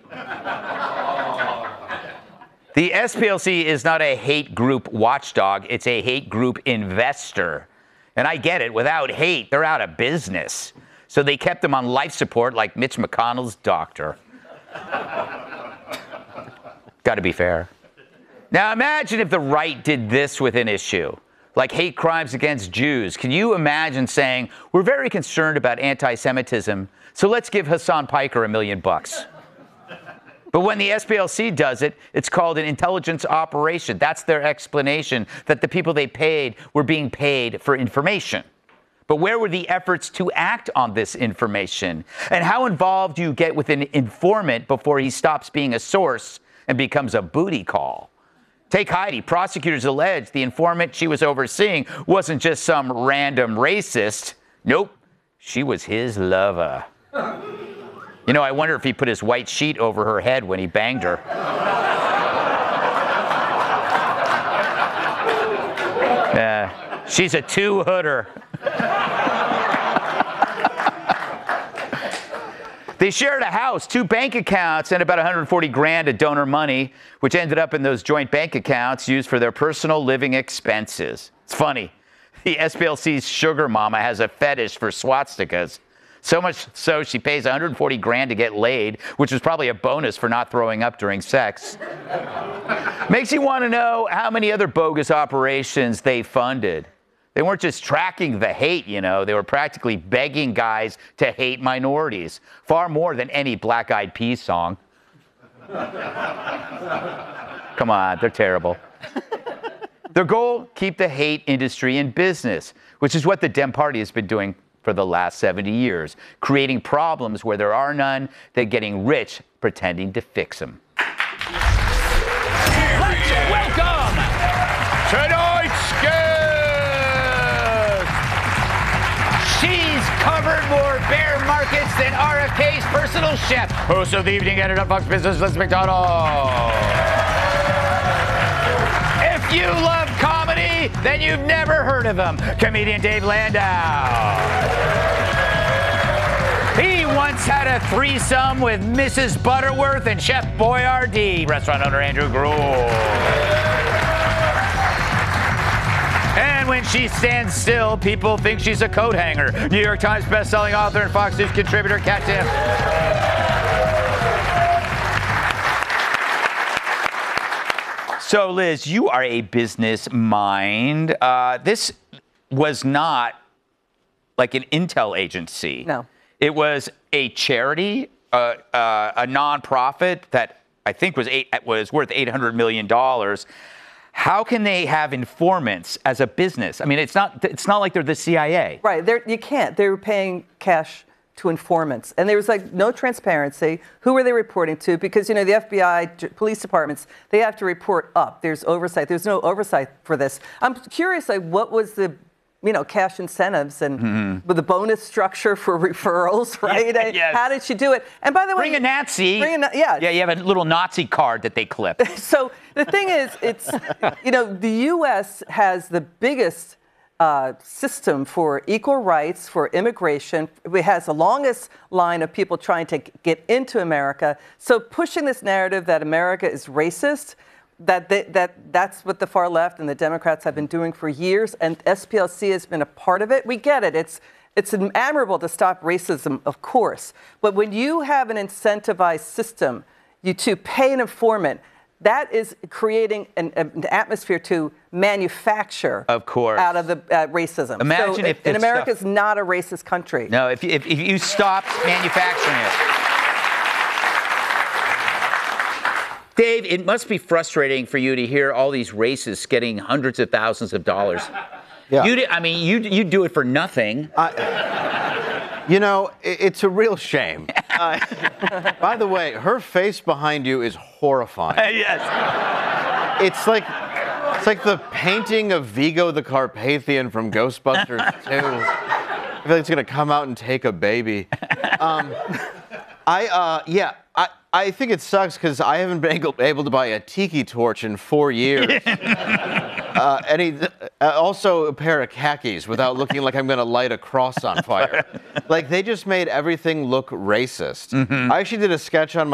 The SPLC is not a hate group watchdog. It's a hate group investor. And I get it. Without hate, they're out of business. So they kept them on life support like Mitch McConnell's doctor. Got to be fair. Now imagine if the right did this with an issue, like hate crimes against Jews. Can you imagine saying, we're very concerned about anti-Semitism, so let's give Hassan Piker $1 million. But when the SPLC does it, it's called an intelligence operation. That's their explanation, that the people they paid were being paid for information. But where were the efforts to act on this information? And how involved do you get with an informant before he stops being a source and becomes a booty call? Take Heidi. Prosecutors allege the informant she was overseeing wasn't just some random racist. Nope, she was his lover. You know, I wonder if he put his white sheet over her head when he banged her. She's a two-hooder. They shared a house, 2 bank accounts, and about 140 grand of donor money, which ended up in those joint bank accounts used for their personal living expenses. It's funny. The SPLC's sugar mama has a fetish for swastikas. So much so she pays 140 grand to get laid, which was probably a bonus for not throwing up during sex. Makes you want to know how many other bogus operations they funded. They weren't just tracking the hate, you know. They were practically begging guys to hate minorities, far more than any Black Eyed Peas song. Come on, they're terrible. Their goal, keep the hate industry in business, which is what the Dem Party has been doing for the last 70 years, creating problems where there are none, then getting rich pretending to fix them. Let's welcome tonight's guest. She's covered more bear markets than RFK's personal chef. Host of the evening editor of Fox Business, Liz McDonald. If you love comedy, then you've never heard of him. Comedian Dave Landau. He once had a threesome with Mrs. Butterworth and Chef Boyardee. Restaurant owner Andrew Gruel. And when she stands still, people think she's a coat hanger. New York Times bestselling author and Fox News contributor Kat Timpf. So, Liz, you are a business mind. This was not like an intel agency. No. It was a charity, a nonprofit that I think was worth $800 million. How can they have informants as a business? I mean, it's not like they're the CIA. Right. You can't. They were paying cash to informants. And there was like no transparency. Who were they reporting to? Because, you know, the FBI, police departments, they have to report up. There's oversight. There's no oversight for this. I'm curious, like, what was the, you know, cash incentives and with the bonus structure for referrals, right? Yes. How did she do it? And by the way, Bring a Nazi. Yeah, you have a little Nazi card that they clip. So the thing is, it's, you know, the U.S. has the biggest system for equal rights, for immigration. It has the longest line of people trying to get into America. So pushing this narrative that America is racist, that's what the far left and the Democrats have been doing for years, and SPLC has been a part of it. We get it. It's admirable to stop racism, of course. But when you have an incentivized system, you to pay an informant, that is creating an atmosphere to manufacture, of course, out of the racism. Imagine so if and America's not a racist country. No, if you stopped manufacturing it. Dave, it must be frustrating for you to hear all these racists getting hundreds of thousands of dollars. Yeah. You do it for nothing. You know, it's a real shame. By the way, her face behind you is horrifying. Yes. It's like the painting of Vigo the Carpathian from Ghostbusters 2. I feel like it's gonna come out and take a baby. I think it sucks because I haven't been able to buy a tiki torch in 4 years. Also a pair of khakis without looking like I'm going to light a cross on fire. Like, they just made everything look racist. I actually did a sketch on